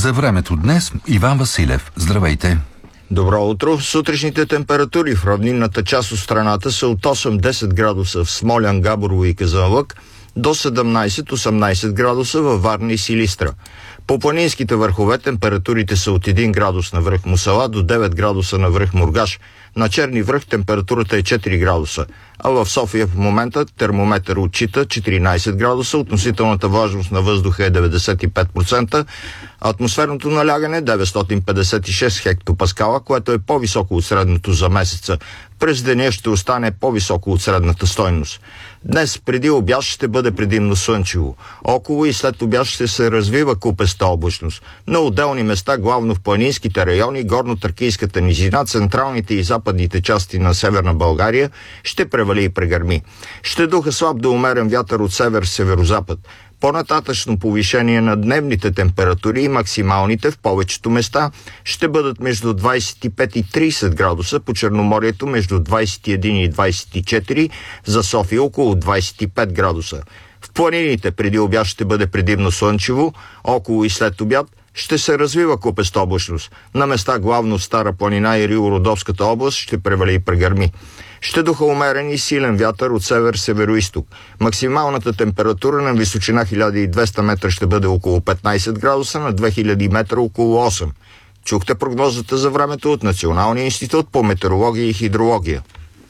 За времето днес Иван Василев. Здравейте! Добро утро! Сутрешните температури в равнинната част от страната са от 8-10 градуса в Смолян, Габрово и Казанлък до 17-18 градуса във Варна и Силистра. По планинските върхове температурите са от 1 градус на връх Мусала до 9 градуса на връх Мургаш. На Черни връх температурата е 4 градуса, а в София в момента термометър отчита 14 градуса, относителната влажност на въздуха е 95%, атмосферното налягане 956 хектопаскала, което е по-високо от средното за месеца. През деня ще остане по-високо от средната стойност. Днес преди обяд ще бъде предимно слънчево. Около и след обяд ще се развива купеста облачност. На отделни места, главно в планинските райони, горно-тракийската низина, централните и западните части на Северна България, ще превали и прегърми. Ще духа слаб до умерен вятър от север-северозапад. По-нататъчно повишение на дневните температури и максималните в повечето места ще бъдат между 25 и 30 градуса, по Черноморието между 21 и 24, за София около 25 градуса. В планините преди обяд ще бъде предимно слънчево, около и след обяд ще се развива купеста облачност. На места главно в Стара планина и Рило-Родопската област ще превали и прегърми. Ще духа умерен и силен вятър от север-североизток. Максималната температура на височина 1200 метра ще бъде около 15 градуса, на 2000 метра около 8. Чухте прогнозата за времето от Националния институт по метеорология и хидрология.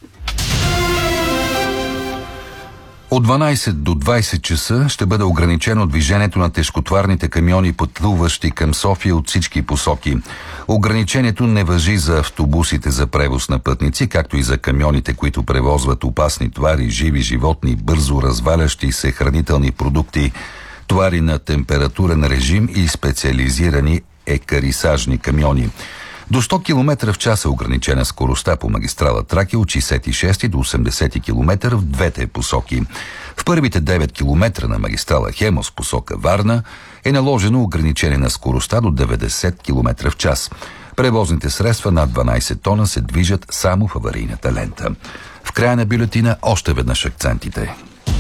От 12 до 20 часа ще бъде ограничено движението на тежкотварните камиони, пътуващи към София от всички посоки. Ограничението не важи за автобусите за превоз на пътници, както и за камионите, които превозват опасни товари, живи животни, бързо развалящи се хранителни продукти, товари на температурен режим и специализирани екарисажни камиони. До 100 км в час е ограничена скоростта по магистрала Тракия от 66 до 80 км в двете посоки. В първите 9 км на магистрала Хемос посока Варна е наложено ограничение на скоростта до 90 км в час. Превозните средства над 12 тона се движат само в аварийната лента. В края на бюлетина още веднъж акцентите.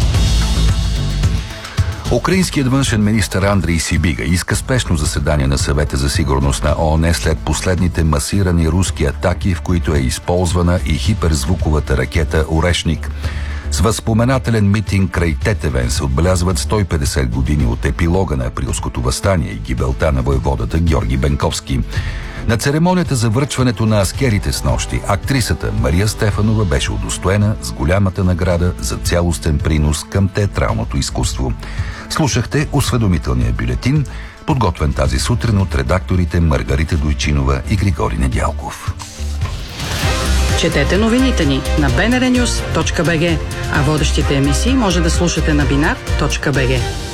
Украинският външен министър Андрей Сибига иска спешно заседание на Съвета за сигурност на ООН след последните масирани руски атаки, в които е използвана и хиперзвуковата ракета «Орешник». С възпоменателен митинг край Тетевен се отбелязват 150 години от епилога на априлското въстание и гибелта на войводата Георги Бенковски. На церемонията за връчването на аскерите снощи актрисата Мария Стефанова беше удостоена с голямата награда за цялостен принос към театралното изкуство. Слушахте осведомителния бюлетин, подготвен тази сутрин от редакторите Маргарита Дойчинова и Григорий Недялков. Четете новините ни на bnrnews.bg, а водещите емисии може да слушате на binar.bg.